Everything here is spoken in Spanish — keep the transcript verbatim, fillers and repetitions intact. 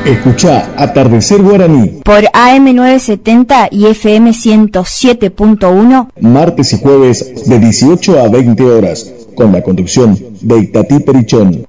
Escuchá Atardecer Guaraní por A M novecientos setenta y F M ciento siete punto uno, martes y jueves de dieciocho a veinte horas, con la conducción de Itatí Perichón.